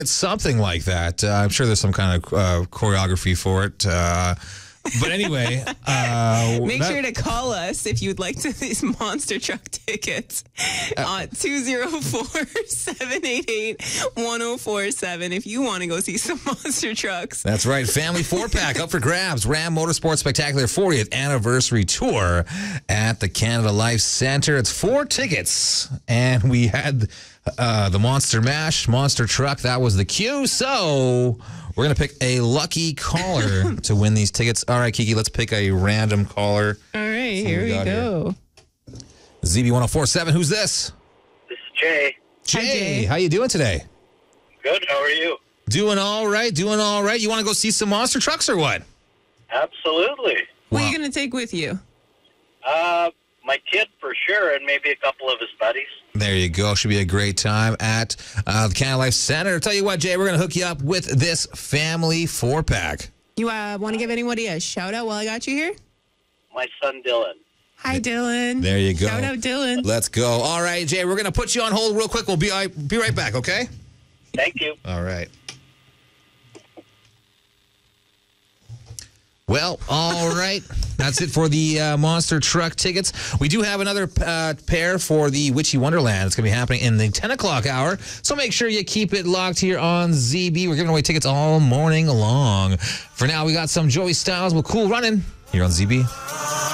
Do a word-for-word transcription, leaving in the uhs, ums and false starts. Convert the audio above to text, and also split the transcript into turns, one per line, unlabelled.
It's something like that. Uh, I'm sure there's some kind of uh, choreography for it. Uh, but anyway, uh,
Make
that,
sure to call us if you'd like to these monster truck tickets on two oh four, seven eight eight, one oh four seven if you want to go see some monster trucks.
That's right. Family four-pack up for grabs. Ram Motorsports Spectacular fortieth Anniversary Tour at the Canada Life Centre. It's four tickets, and we had uh, the Monster Mash, Monster Truck. That was the cue. So we're going to pick a lucky caller to win these tickets. All right, Kiki, let's pick a random caller.
All right, here we, we go.
Z B one oh four seven, who's this?
This is Jay.
Jay,
Hi, Jay.
How you doing today?
Good, how are you?
Doing all right, doing all right. You want to go see some monster trucks or what?
Absolutely.
What
Wow.
are you going to take with you?
Uh, my kid for sure, and maybe a couple of his buddies.
There you go. Should be a great time at uh, the Canada Life Center. Tell you what, Jay, we're going to hook you up with this family four-pack.
You uh, want to give anybody a shout out while I got you here?
My son Dylan.
Hi, Dylan.
There you go.
Shout out, Dylan.
Let's go. All right, Jay, we're going to put you on hold real quick. We'll be, uh, be right back, okay?
Thank you.
All right. Well, all right. That's it for the uh, Monster Truck tickets. We do have another uh, pair for the Witchy Wonderland. It's going to be happening in the ten o'clock hour. So make sure you keep it locked here on Z B. We're giving away tickets all morning long. For now, we got some Joey Styles with Cool Running here on Z B.